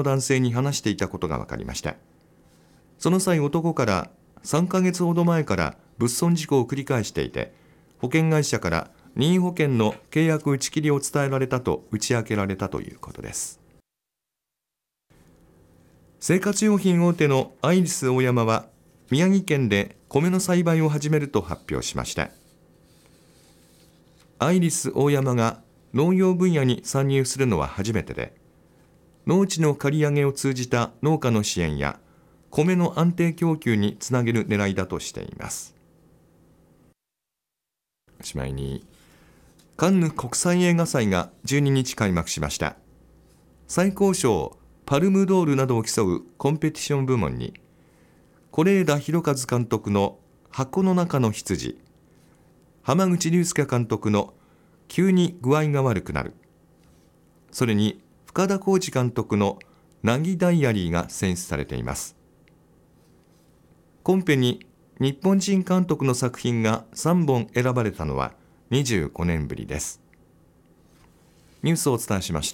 の男性に話していたことが分かりました。その際、男から3ヶ月ほど前から物損事故を繰り返していて、保険会社から任意保険の契約打ち切りを伝えられたと打ち明けられたということです。生活用品大手のアイリスオーヤマは宮城県で米の栽培を始めると発表しました。アイリスオーヤマが農業分野に参入するのは初めてで、農地の借り上げを通じた農家の支援や米の安定供給につなげる狙いだとしています。おしまいに、カンヌ国際映画祭が12日開幕しました。最高賞パルムドールなどを競うコンペティション部門に、是枝裕和監督の箱の中の羊、濱口竜介監督の急に具合が悪くなる、それに深田晃司監督の凪ダイアリーが選出されています。コンペに日本人監督の作品が3本選ばれたのは25年ぶりです。ニュースをお伝えしました。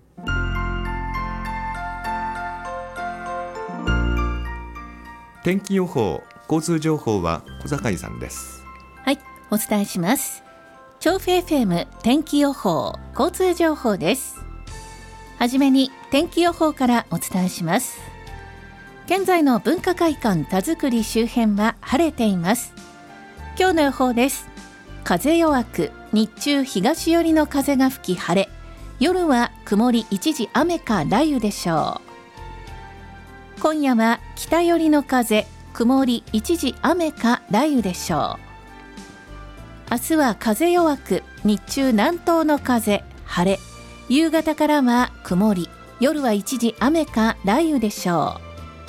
天気予報、交通情報は小坂さんです。 はい、お伝えします。調布 FM 天気予報、交通情報です。はじめに天気予報からお伝えします。現在の文化会館田作周辺は晴れています。今日の予報です。風弱く、日中東寄りの風が吹き晴れ、夜は曇り一時雨か雷雨でしょう。今夜は北寄りの風、曇り一時雨か雷雨でしょう。明日は風弱く、日中南東の風、晴れ、夕方からは曇り、夜は一時雨か雷雨でしょう。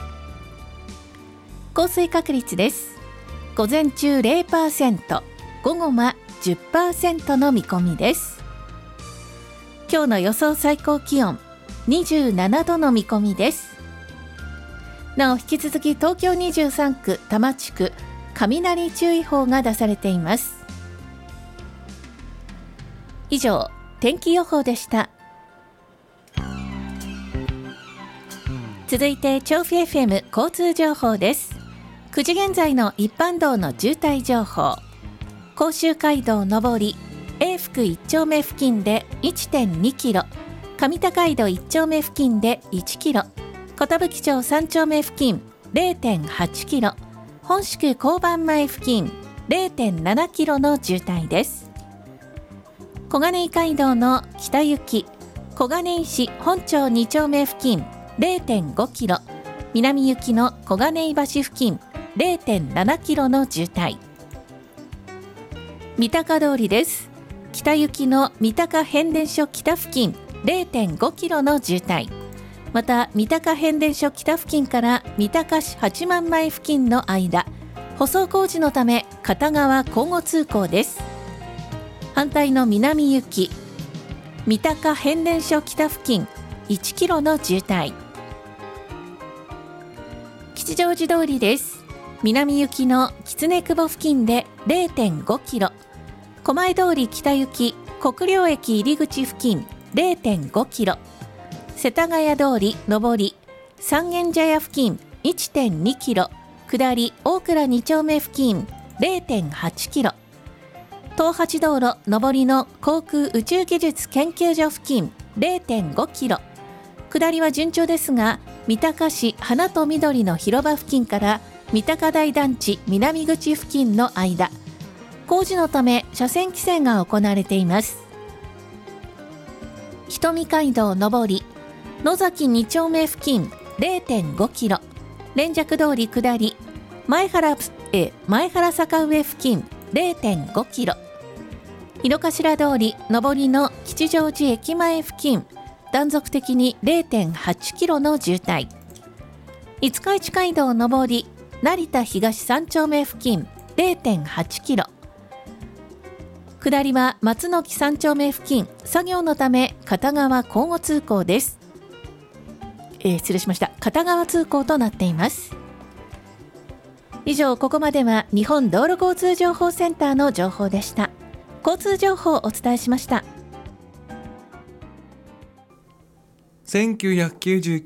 降水確率です。午前中 0%、午後は 10% の見込みです。今日の予想最高気温27度の見込みです。なお引き続き東京23区多摩地区雷注意報が出されています。以上、天気予報でした。続いて調布 FM 交通情報です。9時現在の一般道の渋滞情報。甲州街道上り永福1丁目付近で 1.2 キロ、上高井戸1丁目付近で1キロ、寿町3丁目付近 0.8 キロ、本宿交番前付近 0.7 キロの渋滞です。小金井街道の北行き小金井市本町2丁目付近 0.5 キロ、南行きの小金井橋付近 0.7 キロの渋滞。三鷹通りです。北行きの三鷹変電所北付近 0.5 キロの渋滞。また三鷹変電所北付近から三鷹市八幡前付近の間、舗装工事のため片側交互通行です。反対の南行き三鷹変電所北付近1キロの渋滞。吉祥寺通りです。南行きの狐久保付近で 0.5 キロ、狛江通り北行き国領駅入り口付近 0.5 キロ、世田谷通り上り三軒茶屋付近 1.2 キロ、下り大倉2丁目付近 0.8 キロ、東八道路上りの航空宇宙技術研究所付近 0.5 キロ、下りは順調ですが、三鷹市花と緑の広場付近から三鷹台団地南口付近の間、工事のため車線規制が行われています。瞳街道上り野崎2丁目付近 0.5 キロ、連雀通り下り前原坂上付近 0.5 キロ、井の頭通り上りの吉祥寺駅前付近断続的に 0.8 キロの渋滞。五日市街道上り成田東3丁目付近 0.8 キロ、下りは松の木3丁目付近作業のため片側交互通行です。失礼しました。片側通行となっています。以上、ここまでは日本道路交通情報センターの情報でした。交通情報をお伝えしました。 1999